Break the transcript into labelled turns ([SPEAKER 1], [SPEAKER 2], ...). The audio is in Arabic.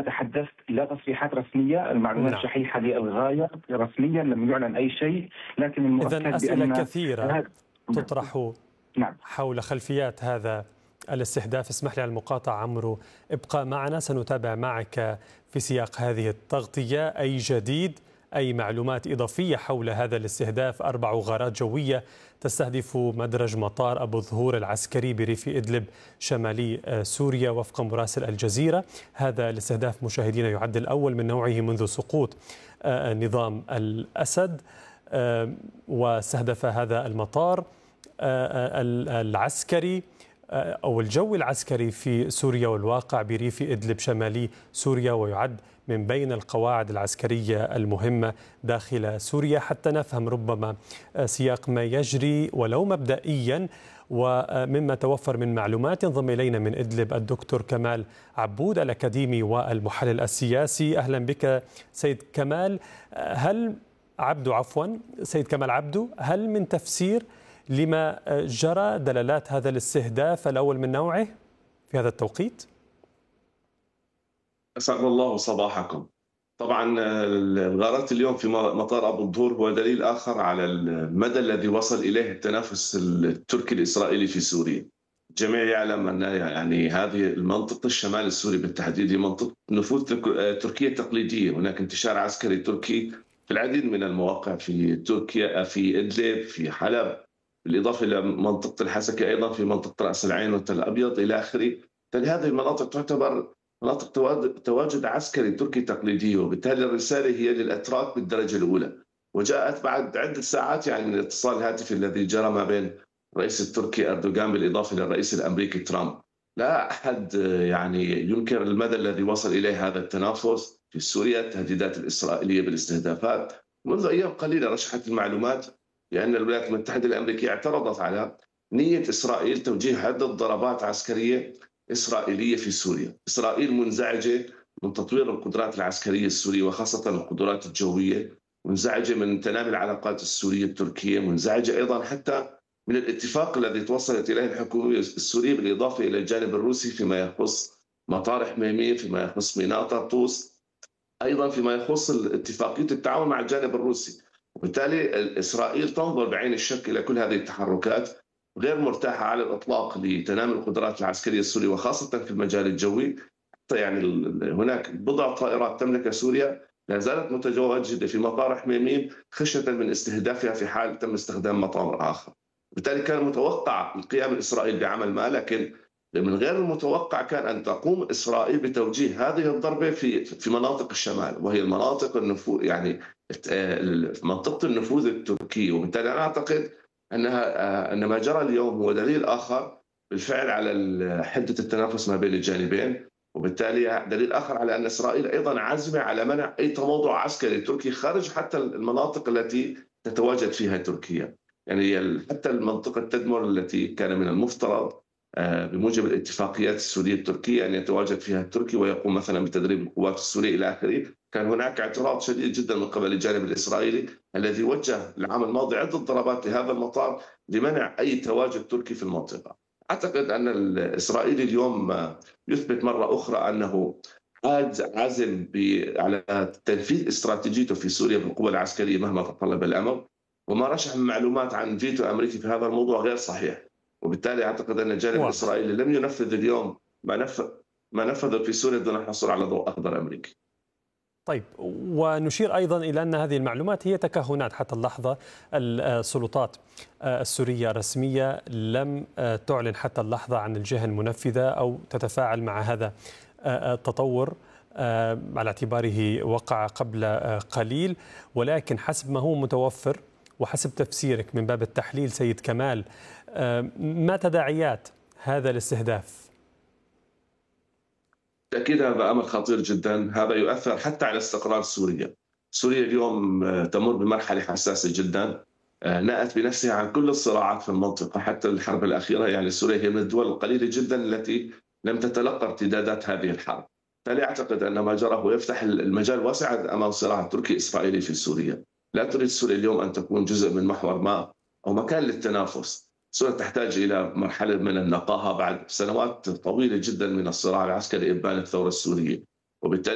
[SPEAKER 1] تحدثت لا تصريحات رسمية، المعلومات
[SPEAKER 2] نعم.
[SPEAKER 1] شحيحة للغاية، رسميا لم يعلن أي شيء، لكن
[SPEAKER 2] إذن
[SPEAKER 1] المؤكد
[SPEAKER 2] أسئلة
[SPEAKER 1] بأن
[SPEAKER 2] كثيرة تطرح
[SPEAKER 1] نعم.
[SPEAKER 2] حول خلفيات هذا الاستهداف. اسمح لي على المقاطعة عمرو، ابقى معنا، سنتابع معك في سياق هذه التغطية أي جديد، أي معلومات إضافية حول هذا الاستهداف. 4 غارات جوية تستهدف مدرج مطار أبو الظهور العسكري بريف إدلب شمالي سوريا وفق مراسل الجزيرة. هذا الاستهداف مشاهدينا يعد الأول من نوعه منذ سقوط نظام الأسد، واستهدف هذا المطار العسكري أو الجو العسكري في سوريا والواقع بريف إدلب شمالي سوريا، ويعد من بين القواعد العسكرية المهمة داخل سوريا. حتى نفهم ربما سياق ما يجري ولو مبدئيا ومما توفر من معلومات، ينضم إلينا من إدلب الدكتور كمال عبود الأكاديمي والمحلل السياسي. أهلا بك سيد كمال. سيد كمال عبدو، هل من تفسير لما جرى دلالات هذا الاستهداف الأول من نوعه في هذا التوقيت؟
[SPEAKER 3] أسعد الله صباحكم. طبعا الغارات اليوم في مطار أبو الظهور هو دليل آخر على المدى الذي وصل إليه التنافس التركي الإسرائيلي في سوريا. الجميع يعلم أن يعني هذه المنطقة الشمال السوري بالتحديد هي منطقة نفوذ تركية تقليدية. هناك انتشار عسكري تركي في العديد من المواقع في تركيا، في إدلب، في حلب، بالإضافة إلى منطقة الحسكة أيضا في منطقة رأس العين وتل أبيض إلى آخره. هذه المناطق تعتبر مناطق تواجد عسكري تركي تقليدي، وبالتالي الرسالة هي للأتراك بالدرجة الأولى، وجاءت بعد عدة ساعات يعني من الاتصال الهاتفي الذي جرى ما بين الرئيس التركي أردوغان بالإضافة للرئيس الأمريكي ترامب. لا أحد يعني ينكر المدى الذي وصل إليه هذا التنافس في سوريا. التهديدات الإسرائيلية بالاستهدافات منذ أيام قليلة رشحت المعلومات بأن الولايات المتحدة الأمريكية اعترضت على نية إسرائيل توجيه عدة ضربات عسكرية إسرائيلية في سوريا. إسرائيل منزعجة من تطوير القدرات العسكرية السورية وخاصة القدرات الجوية، منزعجة من تنامي العلاقات السورية التركية، منزعجة أيضا حتى من الاتفاق الذي توصلت إليه الحكومة السورية بالإضافة إلى الجانب الروسي فيما يخص مطار حميميم، فيما يخص ميناء طرطوس، أيضا فيما يخص اتفاقية التعاون مع الجانب الروسي. وبالتالي إسرائيل تنظر بعين الشك إلى كل هذه التحركات، غير مرتاحة على الإطلاق لتنامي القدرات العسكرية السورية وخاصة في المجال الجوي. حتى يعني هناك بضع طائرات تملكها سوريا لا زالت متواجدة في مطار حميميم خشية من استهدافها في حال تم استخدام مطار آخر. بالتالي كان متوقع القيام الإسرائيلي بعمل ما، لكن من غير المتوقع كان أن تقوم إسرائيل بتوجيه هذه الضربة في مناطق الشمال، وهي المناطق النفوذ يعني منطقة النفوذ التركي. وبالتالي أنا أعتقد أن ما جرى اليوم هو دليل آخر بالفعل على حدة التنافس ما بين الجانبين، وبالتالي دليل آخر على أن إسرائيل أيضا عازمة على منع أي تموضع عسكري تركي خارج حتى المناطق التي تتواجد فيها تركيا. يعني حتى المنطقة تدمر التي كان من المفترض بموجب الاتفاقيات السورية التركية أن يتواجد فيها التركي ويقوم مثلا بتدريب القوات السورية إلى آخره، كان هناك اعتراض شديد جدا من قبل الجانب الإسرائيلي الذي وجه العام الماضي عدة ضربات لهذا المطار لمنع أي تواجد تركي في المنطقة. أعتقد أن الإسرائيلي اليوم يثبت مرة أخرى أنه عازم على تنفيذ استراتيجيته في سوريا بالقوة العسكرية مهما تطلب الأمر، وما رشح من معلومات عن فيتو أمريكي في هذا الموضوع غير صحيح. وبالتالي أعتقد أن الجانب الإسرائيلي لم ينفذ اليوم ما نفذ في سوريا دون الحصول على ضوء أخضر أمريكي.
[SPEAKER 2] طيب، ونشير أيضا إلى أن هذه المعلومات هي تكهنات حتى اللحظة. السلطات السورية الرسمية لم تعلن حتى اللحظة عن الجهة المنفذة أو تتفاعل مع هذا التطور على اعتباره وقع قبل قليل، ولكن حسب ما هو متوفر وحسب تفسيرك من باب التحليل سيد كمال، ما تداعيات هذا الاستهداف؟
[SPEAKER 3] أكيد هذا أمر خطير جدا، هذا يؤثر حتى على استقرار سوريا. سوريا اليوم تمر بمرحلة حساسة جدا، نأت بنفسها عن كل الصراعات في المنطقة حتى الحرب الأخيرة. يعني سوريا هي من الدول القليلة جدا التي لم تتلقى ارتدادات هذه الحرب. فلا أعتقد أن ما جرى هو يفتح المجال واسعا أمام صراع تركي إسرائيلي في سوريا. لا تريد سوريا اليوم أن تكون جزء من محور ما أو مكان للتنافس. سوريا تحتاج إلى مرحلة من النقاهة بعد سنوات طويلة جدا من الصراع العسكري إبان الثورة السورية، وبالتالي